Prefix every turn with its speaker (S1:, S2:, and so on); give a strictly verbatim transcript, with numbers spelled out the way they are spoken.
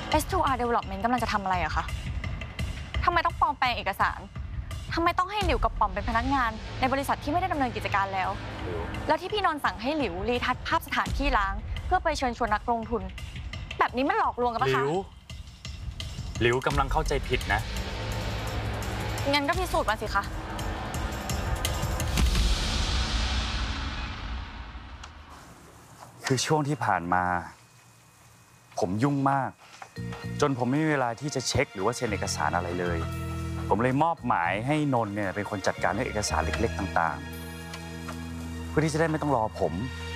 S1: เอส ทู อาร์ Development กำลังจะทำอะไรอะคะทำไมต้องปลอมแปลงเอกสารทำไมต้องให้หลิวกับป๋อมเป็นพนักงานในบริษัทที่ไม่ได้ดำเนินกิจการแล้ว แล้วที่พี่นนท์สั่งให้หลิวรีทัชภาพสถานที่ล้างเพื่อไปเชิญชวนนักลงทุนแบบนี้มันหลอกลวงกันปะคะ
S2: หลิวหลิวกำลังเข้าใจผิดนะ
S1: งั้นก็พิสูจน์มาสิคะ
S2: คือช่วงที่ผ่านมาผมยุ่งมากจนผมไม่มีเวลาที่จะเช็คหรือว่าเซ็นเอกสารอะไรเลยผมเลยมอบหมายให้นนท์เนี่ยเป็นคนจัดการเรื่องเอกสารเล็กๆต่างๆเพื่อที่จะได้ไม่ต้องรอผม